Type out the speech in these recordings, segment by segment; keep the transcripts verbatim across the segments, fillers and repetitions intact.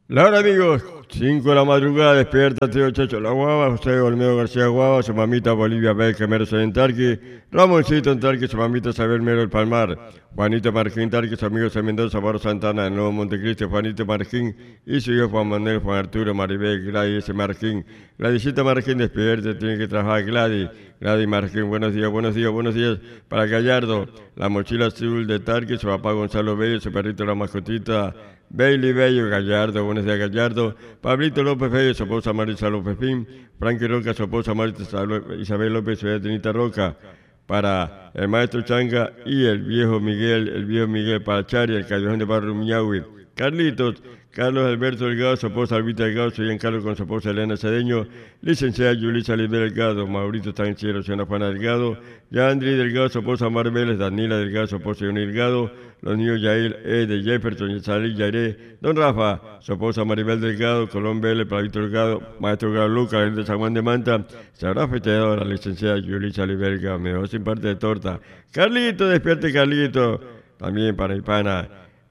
Hola amigos, cinco de la madrugada, despierta tío Checho La Guava, José Olmedo García Guava, su mamita Bolivia Belca Mero en Tarqui, Ramoncito en Tarqui, su mamita Isabel Mero El Palmar, Juanito Marquín Tarqui, su amigo San Mendoza, Baro Santana, el Nuevo Montecristo, Juanito Marquín y su hijo Juan Manuel, Juan Arturo, Maribel, Gladys ese Marquín, Gladysita Marquín, despierta, tiene que trabajar Gladys, Gladys Marquín, buenos días, buenos días, buenos días para Gallardo, la mochila azul de Tarqui, su papá Gonzalo Bello, su perrito la mascotita, Bailey Bello, Gallardo, buenos días Gallardo, Pablito López Bello, su esposa Marisa López Pim, Frankie Roca, su esposa Marisa Isabel López, su Tenita Roca, para el maestro Changa y el viejo Miguel, el viejo Miguel Pachari, el callejón de Barrio Miñahui, Carlitos, Carlos Alberto Delgado, su esposa Albita Delgado, soy Giancarlo con su esposa Elena Cedeño, licenciada Yulisa Oliver Delgado, Maurito Tanciero, señora Juana Delgado, Yandri Delgado, su esposa Mar Vélez, Danila Delgado, su esposa Johnny Delgado, los niños Yair E. de Jefferson, Salí Yairé, Don Rafa, su esposa Maribel Delgado, Colón Vélez, Plavito Delgado, Maestro Delgado Lucas, el de San Juan de Manta, se habrá festejado la licenciada Yulisa Oliver Delgado, me dejó sin parte de torta. Carlito, despierte Carlito, también para Hispana.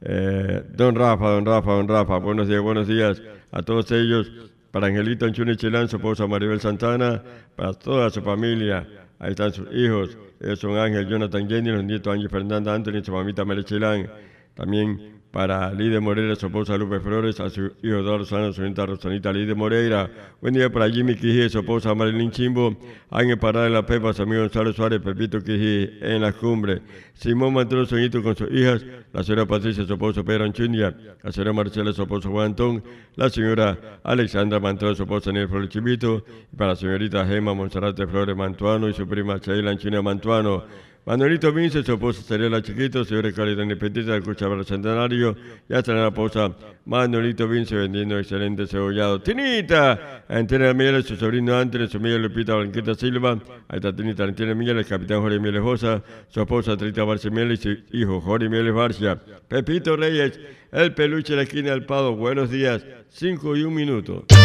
Eh, don Rafa, don Rafa, don Rafa, buenos días, buenos días a todos ellos, para Angelito Anchune Chilán, su esposa Maribel Santana, para toda su familia, ahí están sus hijos, ellos son Ángel, Jonathan Jenny, los nietos Ángel Fernanda Anthony, su mamita María Chilán, también para Lide Moreira, su esposa Lupe Flores, a su hijo Eduardo Rosana, su nieta Rosanita Lide Moreira. Buen día para Jimmy Quiji, su esposa Marilyn Chimbo, Ángel Parada de la Pepa, su amigo Gonzalo Suárez, Pepito Quiji en la cumbre. Simón Mantero Soñito con sus hijas, la señora Patricia, su esposo Pedro Anchundia, la señora Marcela, su esposo Juan Antón, la señora Alexandra Mantero, su esposa Daniel Flores Chivito, y para la señorita Gema Monserrate Flores Mantuano y su prima Sheila Anchunia Mantuano. Manuelito Vince, su esposa Serena Chiquito, señora Carita Independente del Cuchabra Centenario, ya está en la pausa Manuelito Vince vendiendo excelente cebollado. Tinita, Antena Miel, su sobrino Antonio, su amiga Lupita Blanquita Silva, ahí está Tinita Antena Miel, el capitán Jorge Mieles Josa, su esposa Trita Barcia Miel y su hijo Jorge Mieles Barcia. Pepito Reyes, el peluche de la esquina del Pado, buenos días, cinco y un minuto.